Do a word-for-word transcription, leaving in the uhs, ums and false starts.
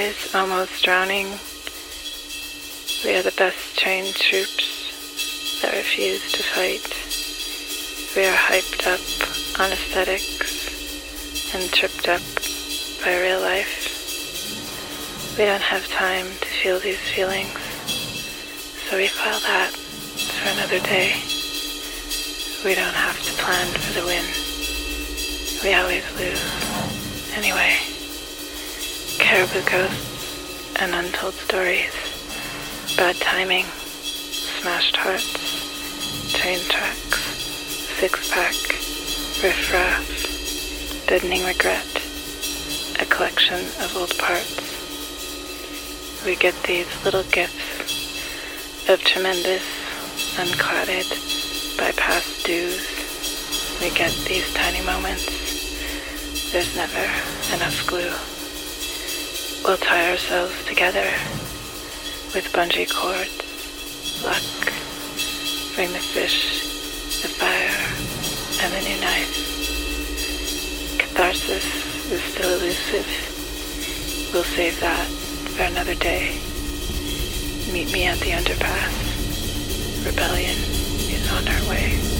is almost drowning. We are the best trained troops that refuse to fight. We are hyped up on aesthetics and tripped up by real life. We don't have time to feel these feelings, so we file that for another day. We don't have to plan for the win. We always lose. Anyway, caribou ghosts and untold stories, bad timing, smashed hearts, train tracks, six-pack, riff-raff, deadening regret, a collection of old parts. We get these little gifts of tremendous, unclouded by past dues. We get these tiny moments. There's never enough glue. We'll tie ourselves together with bungee cords, luck, bring the fish, the fire, and the new knife. Catharsis is still elusive. We'll save that for another day. Meet me at the underpass. Rebellion is on our way.